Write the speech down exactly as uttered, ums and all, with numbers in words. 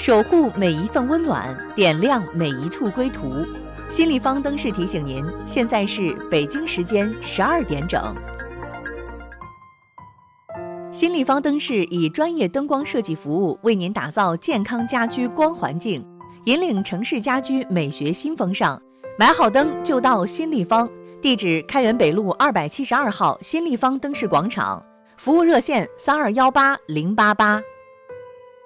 守护每一份温暖，点亮每一处归途。新立方灯饰提醒您，现在是北京时间十二点整。新立方灯饰以专业灯光设计服务，为您打造健康家居光环境，引领城市家居美学新风尚。买好灯就到新立方，地址开元北路二百七十二号新立方灯饰广场，服务热线三二幺八零八八。